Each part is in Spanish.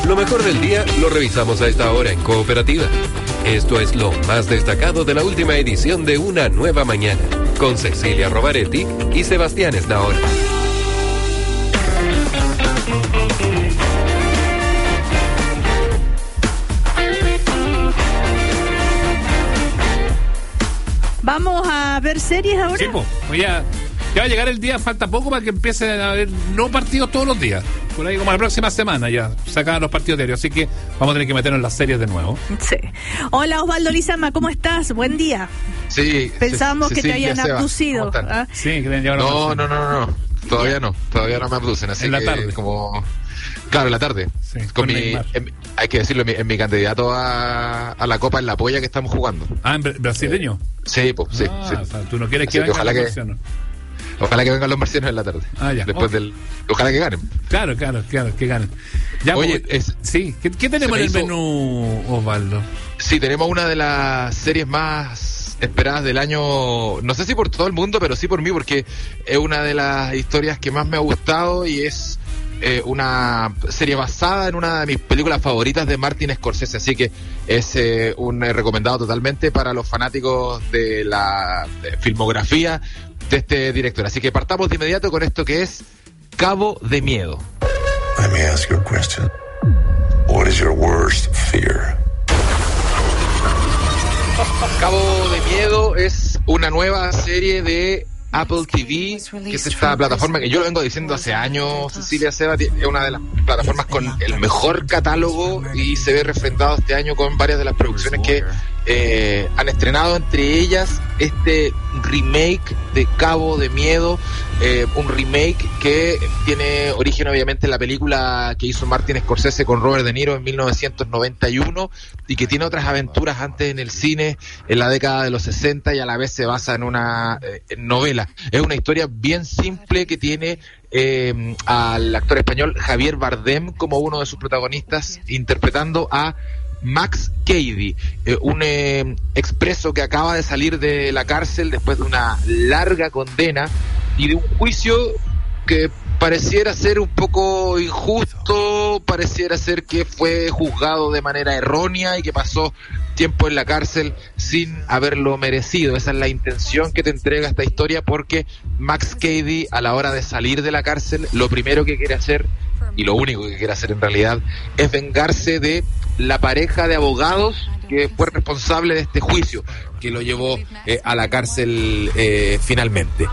Lo mejor del día lo revisamos a esta hora en Cooperativa. Esto es lo más destacado de la última edición de Una Nueva Mañana, con Cecilia Rovaretti y Sebastián Esnaola. ¿Vamos a ver series ahora? Sí, pues, ya va a llegar el día, falta poco para que empiecen a haber no partidos todos los días. Por ahí como la próxima semana ya sacan los partidos diarios, así que vamos a tener que meternos en las series de nuevo. Sí. Hola Osvaldo Lizama, ¿cómo estás? Buen día. Sí. Pensábamos que te habían abducido. ¿Ah? Sí, que te habían llevado. No. Todavía no me abducen, así en la que tarde. Claro, en la tarde. Sí, hay que decirlo, en mi candidato a la Copa en la polla que estamos jugando. Ah, ¿en brasileño? Sí, pues, sí. O sea, tú no quieres así que vengan ojalá los que marcianos. Ojalá que vengan los marcianos en la tarde. Ah, ya. Después ojalá que ganen. Claro, que ganen. Ya, oye, sí, ¿qué tenemos en el menú, Osvaldo? Sí, tenemos una de las series más esperadas del año, no sé si por todo el mundo, pero sí por mí, porque es una de las historias que más me ha gustado y es una serie basada en una de mis películas favoritas de Martin Scorsese, así que es un recomendado totalmente para los fanáticos de la filmografía de este director. Así que partamos de inmediato con esto que es Cabo de Miedo. Let me ask you a question. What is your worst fear? Cabo de Miedo es una nueva serie de Apple TV, que es esta plataforma que yo lo vengo diciendo hace años, Cecilia Seba, es una de las plataformas con el mejor catálogo y se ve refrendado este año con varias de las producciones que han estrenado, entre ellas este remake de Cabo de Miedo, un remake que tiene origen obviamente en la película que hizo Martin Scorsese con Robert De Niro en 1991 y que tiene otras aventuras antes en el cine en la década de los 60 y a la vez se basa en una novela. Es una historia bien simple que tiene al actor español Javier Bardem como uno de sus protagonistas, interpretando a Max Cady, un expreso que acaba de salir de la cárcel después de una larga condena y de un juicio que pareciera ser un poco injusto, pareciera ser que fue juzgado de manera errónea y que pasó tiempo en la cárcel sin haberlo merecido. Esa es la intención que te entrega esta historia, porque Max Cady, a la hora de salir de la cárcel, lo primero que quiere hacer, y lo único que quiere hacer en realidad, es vengarse de la pareja de abogados que fue responsable de este juicio, que lo llevó a la cárcel finalmente.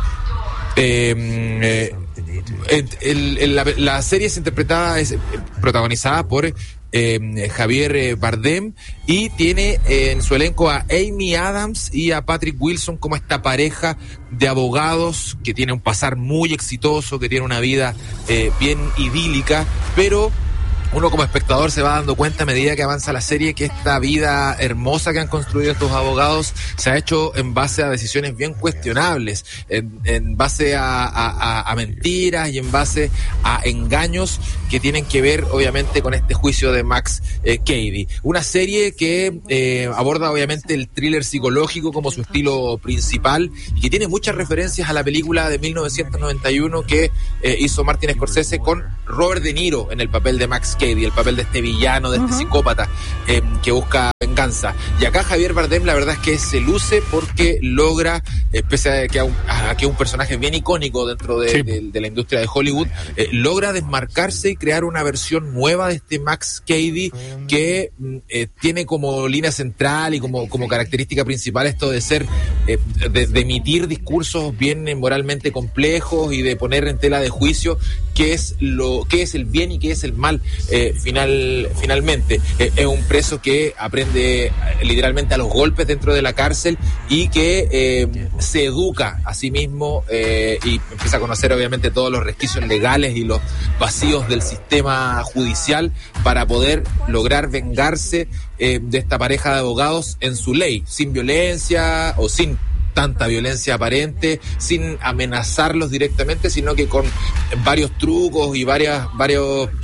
La serie es protagonizada por Javier Bardem y tiene en su elenco a Amy Adams y a Patrick Wilson como esta pareja de abogados que tiene un pasar muy exitoso, que tiene una vida bien idílica, pero uno como espectador se va dando cuenta a medida que avanza la serie que esta vida hermosa que han construido estos abogados se ha hecho en base a decisiones bien cuestionables, en base a mentiras y en base a engaños que tienen que ver obviamente con este juicio de Max Cady. Una serie que aborda obviamente el thriller psicológico como su estilo principal y que tiene muchas referencias a la película de 1991 que hizo Martin Scorsese con Robert De Niro en el papel de Max Cady, el papel de este villano, de este psicópata que busca venganza. Y acá Javier Bardem la verdad es que se luce porque logra, pese a que es un personaje bien icónico dentro de la industria de Hollywood, logra desmarcarse y crear una versión nueva de este Max Cady que tiene como línea central y como característica principal esto de ser, de emitir discursos bien moralmente complejos y de poner en tela de juicio qué es el bien y qué es el mal finalmente. Es un preso que aprende literalmente a los golpes dentro de la cárcel y que se educa a sí mismo y empieza a conocer obviamente todos los resquicios legales y los vacíos del sistema judicial para poder lograr vengarse de esta pareja de abogados en su ley, sin violencia o sin tanta violencia aparente, sin amenazarlos directamente, sino que con varios trucos y varios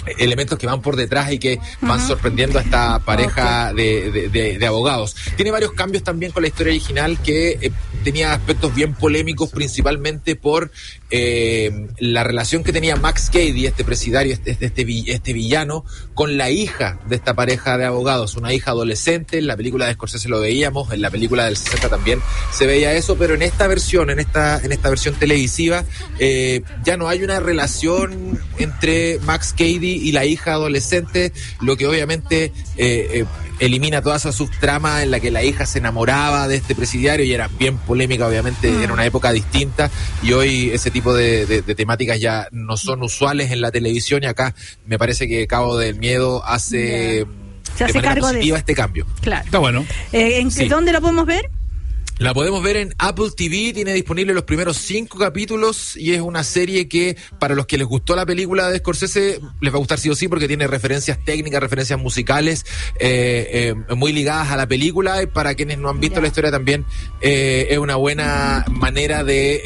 elementos que van por detrás y que van sorprendiendo a esta pareja de abogados. Tiene varios cambios también con la historia original que tenía aspectos bien polémicos, principalmente por la relación que tenía Max Cady, este presidiario, este villano, con la hija de esta pareja de abogados, una hija adolescente. En la película de Scorsese lo veíamos, en la película del 60 también se veía eso, pero en esta versión, en esta versión televisiva, ya no hay una relación entre Max Cady y la hija adolescente, lo que obviamente elimina toda esa subtrama en la que la hija se enamoraba de este presidiario y era bien polémica, obviamente, en una época distinta, y hoy ese tipo de temáticas ya no son usuales en la televisión, y acá me parece que Cabo del Miedo hace se hace manera cargo positiva de este cambio. Claro. Está bueno. Sí. ¿Dónde lo podemos ver? La podemos ver en Apple TV, tiene disponible los primeros 5 capítulos y es una serie que para los que les gustó la película de Scorsese les va a gustar sí o sí, porque tiene referencias técnicas, referencias musicales muy ligadas a la película, y para quienes no han visto la historia también es una buena manera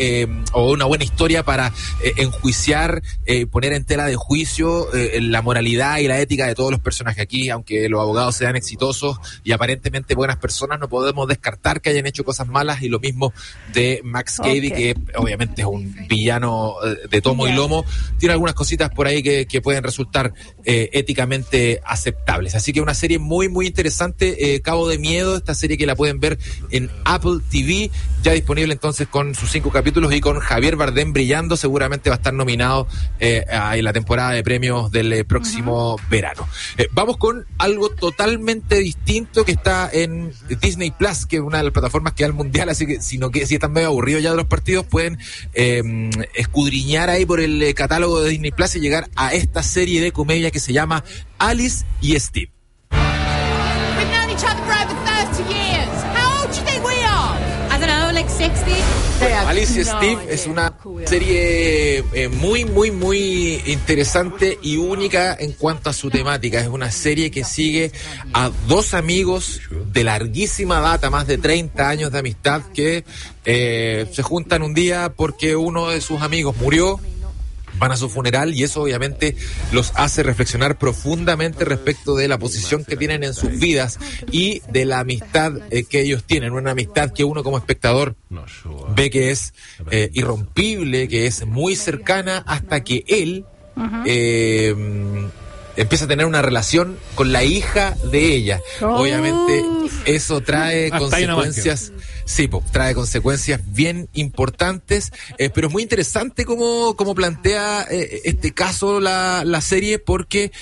o una buena historia para enjuiciar, poner en tela de juicio la moralidad y la ética de todos los personajes aquí. Aunque los abogados sean exitosos y aparentemente buenas personas, no podemos descartar que hayan hecho cosas malas, y lo mismo de Max Cady, que obviamente es un villano de tomo y lomo. Tiene algunas cositas por ahí que pueden resultar éticamente aceptables. Así que una serie muy muy interesante, Cabo de Miedo, esta serie que la pueden ver en Apple TV, ya disponible entonces con sus 5 capítulos y con Javier Bardem brillando. Seguramente va a estar nominado en la temporada de premios del próximo verano. Vamos con algo totalmente distinto que está en Disney Plus, que es una de las plataformas que da el mundial, así que si están medio aburridos ya de los partidos, pueden escudriñar ahí por el catálogo de Disney Plus y llegar a esta serie de comedia que se llama Alice y Steve. We've known each other for over 30 years. How old do you think we are? I don't know, like 60. Alice y Steve es una serie muy, muy, muy interesante y única en cuanto a su temática. Es una serie que sigue a 2 amigos de larguísima data, más de 30 años de amistad, que se juntan un día porque uno de sus amigos murió. Van a su funeral y eso obviamente los hace reflexionar profundamente respecto de la posición que tienen en sus vidas y de la amistad que ellos tienen. Una amistad que uno como espectador ve que es irrompible, que es muy cercana, hasta que él empieza a tener una relación con la hija de ella. Obviamente eso trae consecuencias. Sí, trae consecuencias bien importantes, pero es muy interesante cómo plantea este caso la serie, porque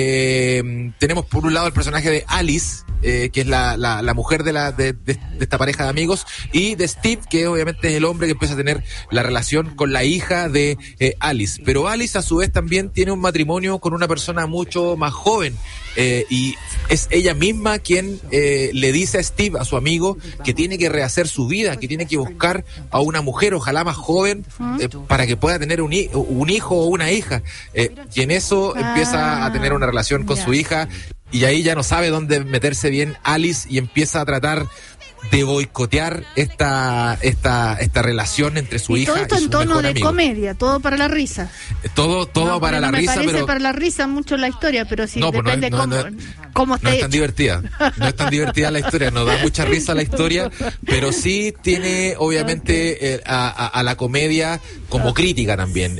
tenemos por un lado el personaje de Alice, que es la mujer de esta pareja de amigos, y de Steve, que obviamente es el hombre que empieza a tener la relación con la hija de Alice. Pero Alice a su vez también tiene un matrimonio con una persona mucho más joven, y es ella misma quien le dice a Steve, a su amigo, que tiene que rehacer su vida, que tiene que buscar a una mujer, ojalá más joven, para que pueda tener un hijo o una hija, y en eso empieza a tener una relación con su hija, y ahí ya no sabe dónde meterse bien Alice y empieza a tratar de boicotear esta relación entre su hija y su mejor amigo. Todo esto en tono de comedia, todo para la risa. Todo para la risa, pero... Me parece pero... para la risa mucho la historia, pero sí, no, depende cómo esté no es tan divertida. No es tan divertida la historia, no da mucha risa la historia, pero sí tiene obviamente a la comedia como crítica también,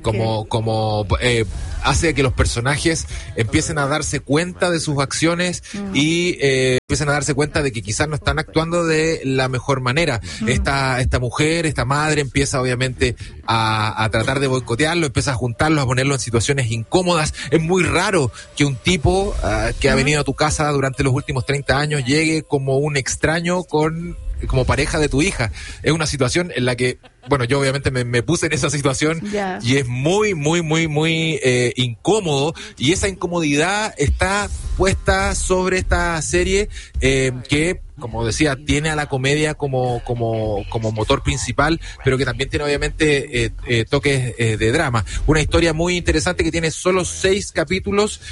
como hace que los personajes empiecen a darse cuenta de sus acciones y empiecen a darse cuenta de que quizás no están actuando de la mejor manera. Esta mujer, esta madre empieza obviamente a tratar de boicotearlo, empieza a juntarlos, a ponerlo en situaciones incómodas. Es muy raro que un tipo que ha venido a tu casa durante los últimos 30 años llegue como un extraño como pareja de tu hija. Es una situación en la que, bueno, yo obviamente me puse en esa situación y es muy, muy, muy, muy incómodo, y esa incomodidad está puesta sobre esta serie que, como decía, tiene a la comedia como motor principal, pero que también tiene obviamente toques de drama. Una historia muy interesante que tiene solo 6 capítulos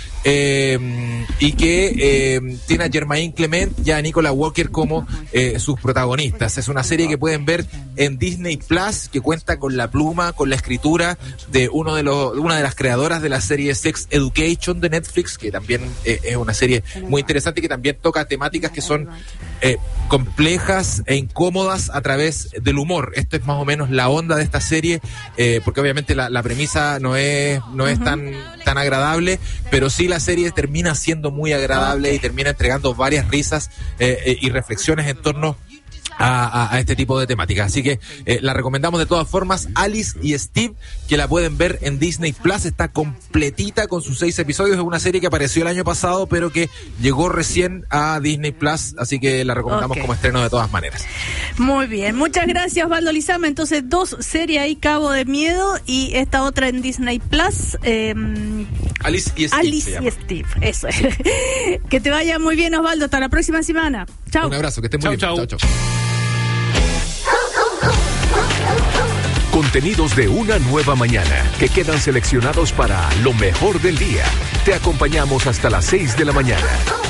y que tiene a Jermaine Clement y a Nicola Walker como sus protagonistas. Es una serie que pueden ver en Disney Plus Plus, que cuenta con la pluma, con la escritura de una de las creadoras de la serie Sex Education de Netflix, que también es una serie muy interesante y que también toca temáticas que son complejas e incómodas a través del humor. Esto es más o menos la onda de esta serie, porque obviamente la premisa no es tan agradable, pero sí la serie termina siendo muy agradable y termina entregando varias risas y reflexiones en torno a este tipo de temáticas. Así que la recomendamos de todas formas, Alice y Steve, que la pueden ver en Disney Plus. Está completita con sus 6 episodios. Es una serie que apareció el año pasado, pero que llegó recién a Disney Plus, así que la recomendamos como estreno de todas maneras. Muy bien, muchas gracias, Osvaldo Lizama. Entonces, 2 series ahí, Cabo de Miedo, y esta otra en Disney Plus. Alice y Steve. Alice y Steve, eso es. Que te vaya muy bien, Osvaldo. Hasta la próxima semana. Chao. Un abrazo, que estén muy bien. Chau. Chau. Contenidos de una nueva mañana que quedan seleccionados para lo mejor del día. Te acompañamos hasta las 6 de la mañana.